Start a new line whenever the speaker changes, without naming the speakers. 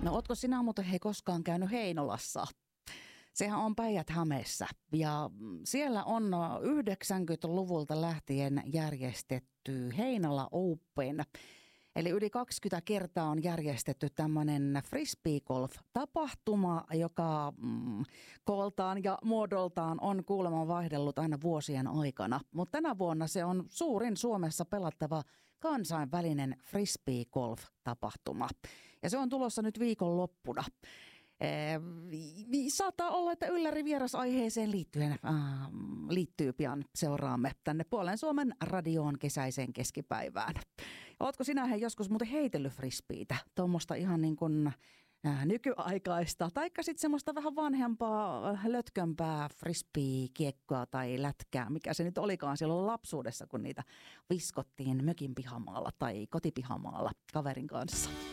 No ootko sinä muuten koskaan käynyt Heinolassa? Sehän on Päijät-Hämeessä ja siellä on 90-luvulta lähtien järjestetty Heinola Open. Eli yli 20 kertaa on järjestetty tämmöinen frisbeegolf-tapahtuma, joka kooltaan ja muodoltaan on kuulemma vaihdellut aina vuosien aikana. Mutta tänä vuonna se on suurin Suomessa pelattava kansainvälinen frisbeegolf-tapahtuma. Ja se on tulossa nyt viikonloppuna. Saattaa olla, että ylläri vieras aiheeseen liittyy pian. Seuraamme tänne Puolen Suomen radioon kesäiseen keskipäivään. Ootko sinä joskus muuten heitellyt frisbeitä? Tuommoista ihan niin kuin nykyaikaista, taikka sitten semmoista vähän vanhempaa, lötkömpää frisbee-kiekkoa tai lätkää, mikä se nyt olikaan silloin lapsuudessa, kun niitä viskottiin mökin pihamaalla tai kotipihamaalla kaverin kanssa.